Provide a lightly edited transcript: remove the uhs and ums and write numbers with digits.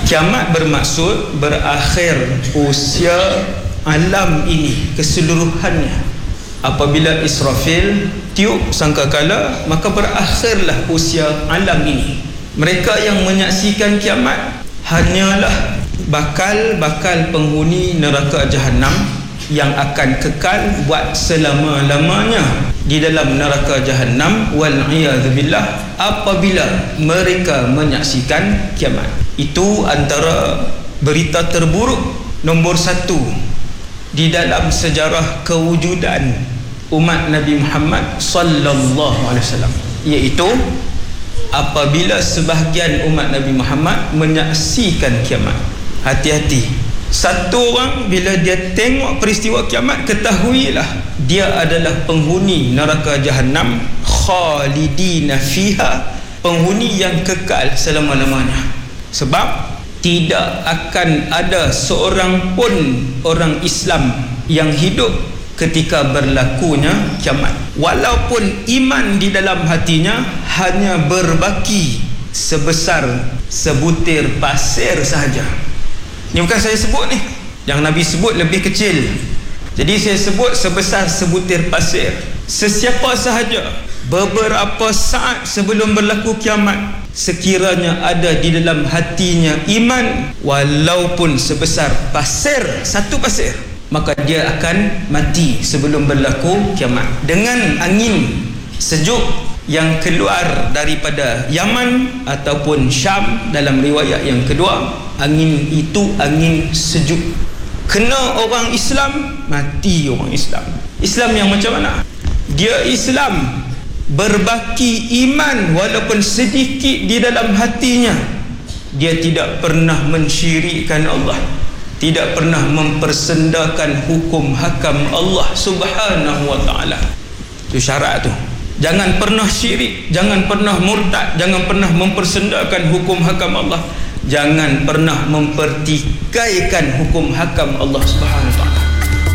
Kiamat bermaksud berakhir usia alam ini keseluruhannya. Apabila Israfil tiup sangkakala, maka berakhirlah usia alam ini. Mereka yang menyaksikan kiamat hanyalah bakal-bakal penghuni neraka Jahannam yang akan kekal buat selama-lamanya di dalam neraka Jahannam, wal'iyadzubillah, apabila mereka menyaksikan kiamat. Itu antara berita terburuk nombor 1 di dalam sejarah kewujudan umat Nabi Muhammad sallallahu alaihi wasallam, iaitu apabila sebahagian umat Nabi Muhammad menyaksikan kiamat. Hati-hati, satu orang bila dia tengok peristiwa kiamat, ketahuilah dia adalah penghuni neraka Jahannam, khalidina fiha, penghuni yang kekal selama-lamanya. Sebab tidak akan ada seorang pun orang Islam yang hidup ketika berlakunya kiamat, walaupun iman di dalam hatinya hanya berbaki sebesar sebutir pasir sahaja. Ini bukan saya sebut ni, yang Nabi sebut lebih kecil, jadi saya sebut sebesar sebutir pasir. Sesiapa sahaja beberapa saat sebelum berlaku kiamat, sekiranya ada di dalam hatinya iman walaupun sebesar pasir, satu pasir, maka dia akan mati sebelum berlaku kiamat. Dengan angin sejuk yang keluar daripada Yaman ataupun Syam, dalam riwayat yang kedua, angin itu angin sejuk. Kena orang Islam, mati orang Islam. Islam yang macam mana? Dia Islam berbaki iman walaupun sedikit di dalam hatinya. Dia tidak pernah mensyirikkan Allah, tidak pernah mempersendakan hukum hakam Allah Subhanahu wa ta'ala. Itu syarat tu. Jangan pernah syirik, jangan pernah murtad, jangan pernah mempersendakan hukum hakam Allah, jangan pernah mempertikaikan hukum hakam Allah Subhanahu wa ta'ala.